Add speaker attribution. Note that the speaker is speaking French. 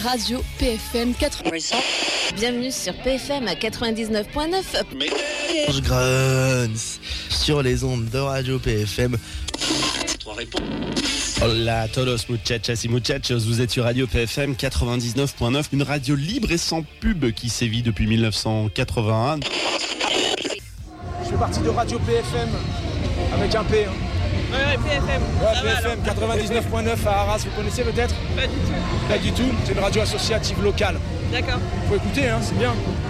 Speaker 1: Radio PFM 80.
Speaker 2: Bienvenue sur PFM à 99.9.
Speaker 3: Je grunts sur les ondes de Radio PFM.
Speaker 4: Hola a todos muchachas y muchachos, vous êtes sur Radio PFM 99.9, une radio libre et sans pub qui sévit depuis 1981.
Speaker 5: Je fais partie de Radio PFM avec un P.
Speaker 6: Ouais, PFM.
Speaker 5: Ouais, PFM 99.9 à Arras, vous connaissez peut-être ?
Speaker 6: Pas du tout.
Speaker 5: Pas du tout, c'est une radio associative locale.
Speaker 6: D'accord.
Speaker 5: Faut écouter, hein, c'est bien.